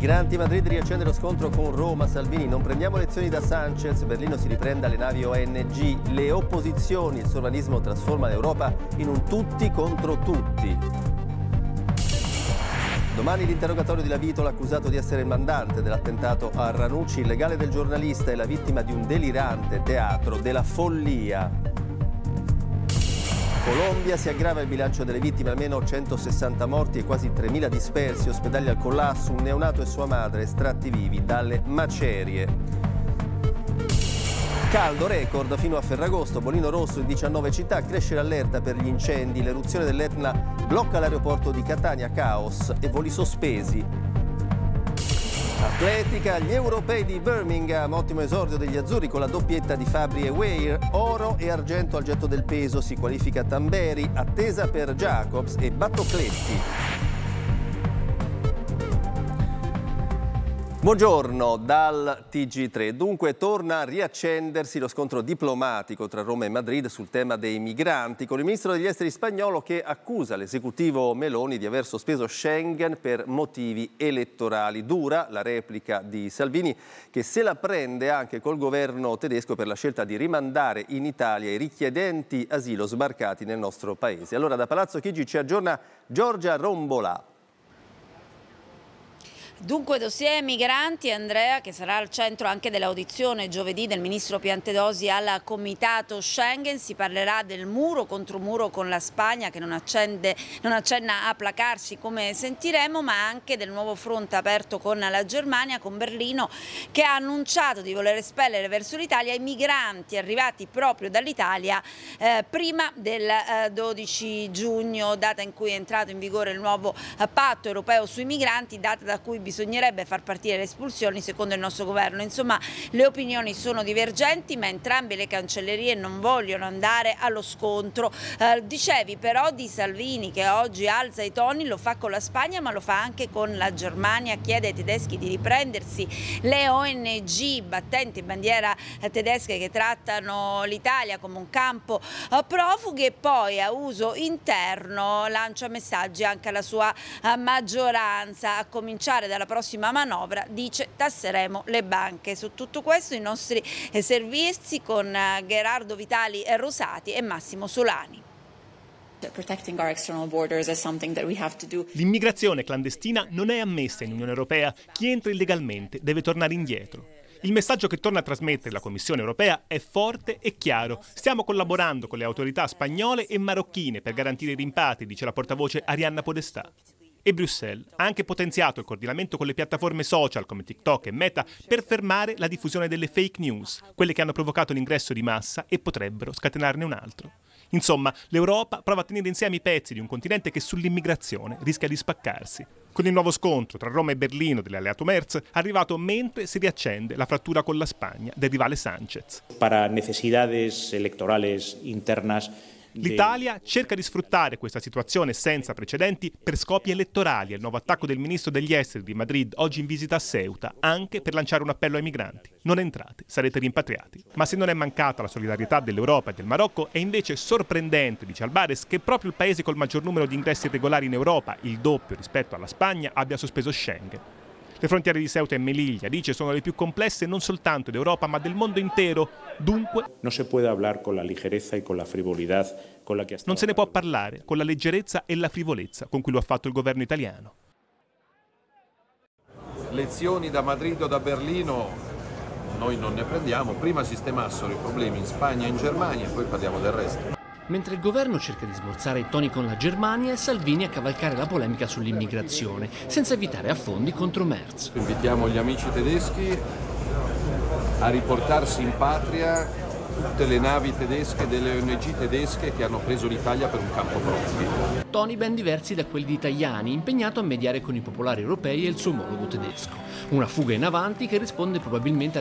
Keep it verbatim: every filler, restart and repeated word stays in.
Migranti, Madrid riaccende lo scontro con Roma, Salvini, non prendiamo lezioni da Sanchez, Berlino si riprende alle navi O N G, le opposizioni, il sovranismo trasforma l'Europa in un tutti contro tutti. Domani l'interrogatorio di Lavitola, accusato di essere il mandante dell'attentato a Ranucci, il legale del giornalista è la vittima di un delirante teatro della follia. Colombia, si aggrava il bilancio delle vittime, almeno centosessanta morti e quasi tremila dispersi, ospedali al collasso, un neonato e sua madre estratti vivi dalle macerie. Caldo record fino a Ferragosto, bolino rosso in diciannove città, cresce l'allerta per gli incendi, l'eruzione dell'Etna blocca l'aeroporto di Catania, caos e voli sospesi. Atletica, gli europei di Birmingham, ottimo esordio degli azzurri con la doppietta di Fabri e Weir, oro e argento al getto del peso, si qualifica Tamberi, attesa per Jacobs e Battocletti. Buongiorno dal T G tre. Dunque torna a riaccendersi lo scontro diplomatico tra Roma e Madrid sul tema dei migranti, con il ministro degli esteri spagnolo che accusa l'esecutivo Meloni di aver sospeso Schengen per motivi elettorali. Dura la replica di Salvini, che se la prende anche col governo tedesco per la scelta di rimandare in Italia i richiedenti asilo sbarcati nel nostro paese. Allora da Palazzo Chigi ci aggiorna Giorgia Rombolà. Dunque dossier migranti, Andrea, che sarà al centro anche dell'audizione giovedì del ministro Piantedosi al comitato Schengen. Si parlerà del muro contro muro con la Spagna che non, accende, non accenna a placarsi, come sentiremo, ma anche del nuovo fronte aperto con la Germania, con Berlino che ha annunciato di voler espellere verso l'Italia i migranti arrivati proprio dall'Italia eh, prima del eh, dodici giugno, data in cui è entrato in vigore il nuovo eh, patto europeo sui migranti, data da cui bisognerebbe far partire le espulsioni secondo il nostro governo. Insomma, le opinioni sono divergenti, ma entrambe le cancellerie non vogliono andare allo scontro. Eh, dicevi però di Salvini che oggi alza i toni, lo fa con la Spagna ma lo fa anche con la Germania, chiede ai tedeschi di riprendersi le O N G battenti bandiera tedesche che trattano l'Italia come un campo eh, profughi, e poi a uso interno lancia messaggi anche alla sua eh, maggioranza, a cominciare dalla prossima manovra, dice tasseremo le banche. Su tutto questo i nostri servizi con Gerardo Vitali Rosati e Massimo Solani. L'immigrazione clandestina non è ammessa in Unione Europea. Chi entra illegalmente deve tornare indietro. Il messaggio che torna a trasmettere la Commissione europea è forte e chiaro. Stiamo collaborando con le autorità spagnole e marocchine per garantire i rimpatri, dice la portavoce Arianna Podestà. E Bruxelles ha anche potenziato il coordinamento con le piattaforme social come TikTok e Meta per fermare la diffusione delle fake news, quelle che hanno provocato l'ingresso di massa e potrebbero scatenarne un altro. Insomma, l'Europa prova a tenere insieme i pezzi di un continente che sull'immigrazione rischia di spaccarsi. Con il nuovo scontro tra Roma e Berlino dell'alleato Merz arrivato mentre si riaccende la frattura con la Spagna del rivale Sánchez. Para necesidades electorales internas, l'Italia cerca di sfruttare questa situazione senza precedenti per scopi elettorali. È il nuovo attacco del ministro degli esteri di Madrid, oggi in visita a Ceuta, anche per lanciare un appello ai migranti. Non entrate, sarete rimpatriati. Ma se non è mancata la solidarietà dell'Europa e del Marocco, è invece sorprendente, dice Albares, che proprio il paese col maggior numero di ingressi irregolari in Europa, il doppio rispetto alla Spagna, abbia sospeso Schengen. Le frontiere di Ceuta e Melilla, dice, sono le più complesse non soltanto d'Europa ma del mondo intero. Dunque no se puede hablar con la ligerezza e con la frivolità con la che non se ne può parlare con la leggerezza e la frivolezza con cui lo ha fatto il governo italiano. Lezioni da Madrid o da Berlino noi non ne prendiamo. Prima sistemassero i problemi in Spagna e in Germania e poi parliamo del resto. Mentre il governo cerca di smorzare i toni con la Germania e Salvini a cavalcare la polemica sull'immigrazione, senza evitare affondi contro Merz. Invitiamo gli amici tedeschi a riportarsi in patria tutte le navi tedesche, delle O N G tedesche che hanno preso l'Italia per un campo profughi. Toni ben diversi da quelli di Tajani, impegnato a mediare con i popolari europei e il suo omologo tedesco. Una fuga in avanti che risponde probabilmente